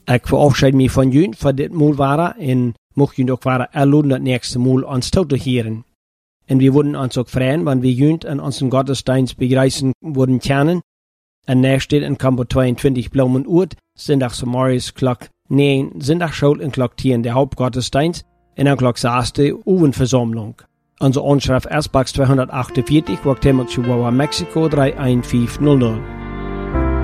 Ik verabschied me van jullie voor dit moel waren en mocht jullie ook waren erloden dat nächste moel ons toe te heren. En we worden ons ook vrijen, want we jullie in onze gottesdienst begrijzen worden kennen. En daar steht in Kampo 22 Blaumen Uurt, zondags morgens klok 9, zondagschool en klok 10 der Hauptgottesdienst en dan klok 6 Uwenversammlung. Onze Anschrift Ersbachs 248, Guatemala, Chihuahua, Mexico 31500.